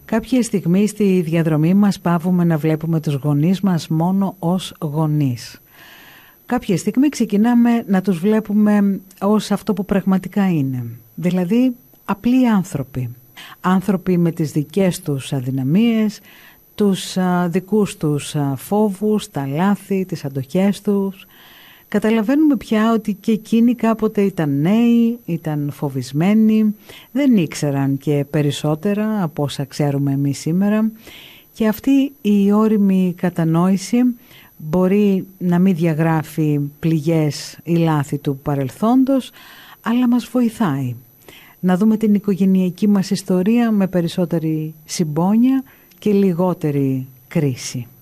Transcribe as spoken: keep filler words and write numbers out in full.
Κάποια στιγμή στη διαδρομή μας παύουμε να βλέπουμε τους γονείς μας μόνο ως γονείς. Κάποια στιγμή ξεκινάμε να τους βλέπουμε ως αυτό που πραγματικά είναι. Δηλαδή απλοί άνθρωποι. Άνθρωποι με τις δικές τους αδυναμίες, τους α, δικούς τους α, φόβους, τα λάθη, τις αντοχές τους. Καταλαβαίνουμε πια ότι και εκείνοι κάποτε ήταν νέοι, ήταν φοβισμένοι, δεν ήξεραν και περισσότερα από όσα ξέρουμε εμείς σήμερα, και αυτή η ώριμη κατανόηση μπορεί να μην διαγράφει πληγές ή λάθη του παρελθόντος, αλλά μας βοηθάει να δούμε την οικογενειακή μας ιστορία με περισσότερη συμπόνια και λιγότερη κρίση.